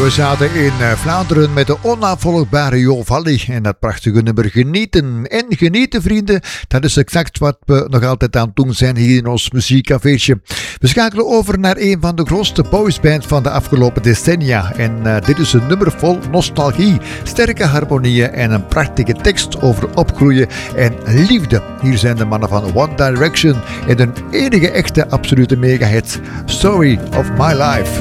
We zaten in Vlaanderen met de onafvolgbare Jo Valli en dat prachtige nummer Genieten. En genieten, vrienden, dat is exact wat we nog altijd aan het doen zijn hier in ons muziekcafeetje. We schakelen over naar een van de grootste boysbands van de afgelopen decennia. En dit is een nummer vol nostalgie, sterke harmonieën en een prachtige tekst over opgroeien en liefde. Hier zijn de mannen van One Direction en een enige echte absolute megahit, Story of My Life.